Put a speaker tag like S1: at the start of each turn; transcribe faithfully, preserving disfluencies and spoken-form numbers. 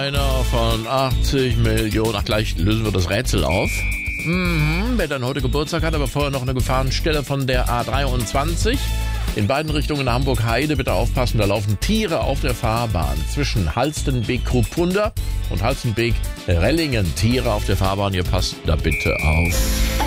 S1: einer von achtzig Millionen. Ach, gleich lösen wir das Rätsel auf. Mhm, wer dann heute Geburtstag hat, aber vorher noch eine Gefahrenstelle von der A dreiundzwanzig. In beiden Richtungen Hamburg-Heide, bitte aufpassen, da laufen Tiere auf der Fahrbahn. Zwischen Halstenbek-Kruppunda und Halstenbek-Rellingen. Tiere auf der Fahrbahn, ihr passt da bitte auf.